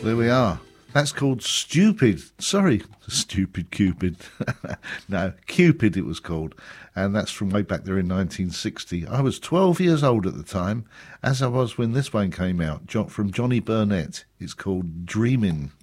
There we are. That's called Stupid. Sorry, Stupid Cupid. No, Cupid it was called. And that's from way back there in 1960. I was 12 years old at the time, as I was when this one came out, from Johnny Burnett. It's called Dreamin'.